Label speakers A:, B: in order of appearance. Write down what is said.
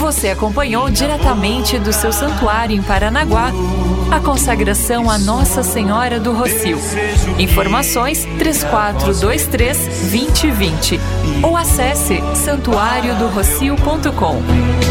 A: Você acompanhou diretamente do seu santuário em Paranaguá a consagração a Nossa Senhora do Rocio. Informações 3423-2020 ou acesse santuariodorocio.com.